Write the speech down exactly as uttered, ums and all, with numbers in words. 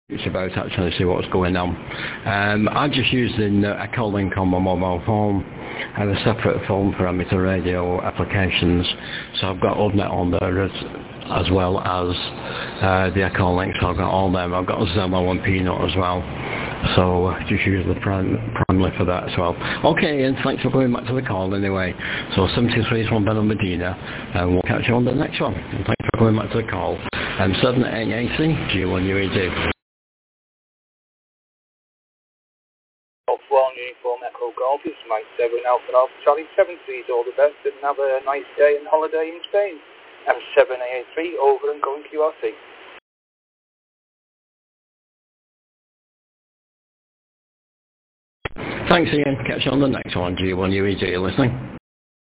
It's about actually see what's going on. Um, I'm just using uh, Echolink on my mobile phone. I have a separate phone for amateur radio applications, so I've got Udnet on there as, as well as uh, the Echolink, so I've got all them. I've got Zello and Peanut as well, so uh, just use the prim- primarily for that as well. Okay, Ian, thanks for coming back to the call anyway. So seventy-three is from Ben and Medina, and we'll catch you on the next one. And thanks for coming back to the call. And seven eight A C, G one U E D. One Uniform Echo Golf is Mike seven Alpha Alpha Charlie seven three, all the best and have a nice day and holiday in Spain. M seven A three over and going Q R C. Thanks Ian, catch you on the next one, G one U E D listening.